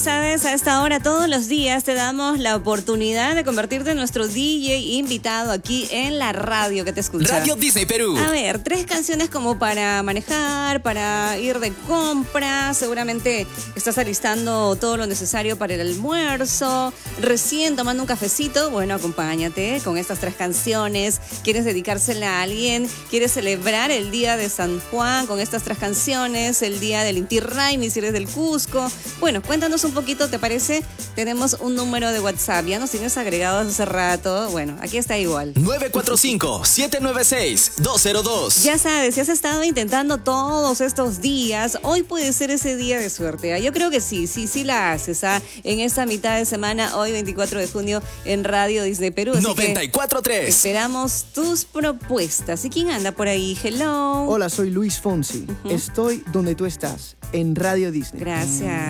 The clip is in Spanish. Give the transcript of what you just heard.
sabes, a esta hora todos los días te damos la oportunidad de convertirte en nuestro DJ invitado aquí en la radio que te escucha. Radio Disney Perú. A ver, 3 canciones como para manejar, para ir de compras. Seguramente estás alistando todo lo necesario para el almuerzo. Recién tomando un cafecito. Bueno, acompáñate con estas 3 canciones. ¿Quieres dedicársela a alguien? ¿Quieres celebrar el día de San Juan con estas 3 canciones? El día del Inti Raymi si eres del Cusco. Bueno, cuéntanos un poquito, ¿te parece? Tenemos un número de WhatsApp. Ya nos tienes agregados hace rato. Bueno, aquí está igual. 945-796-202. Ya sabes, si has estado intentando todos estos días, hoy puede ser ese día de suerte. Yo creo que sí la haces. En esta mitad de semana, hoy 24 de junio, en Radio Disney Perú. 94.3. Esperamos tus propuestas. ¿Y quién anda por ahí? Hello. Hola, soy Luis Fonsi. Estoy donde tú estás, en Radio Disney. Gracias.